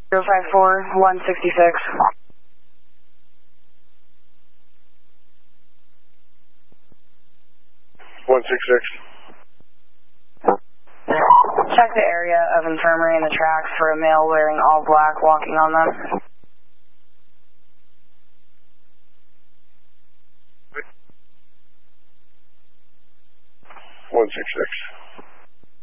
054 166. 166. Check the area of infirmary and the tracks for a male wearing all black walking on them. 166.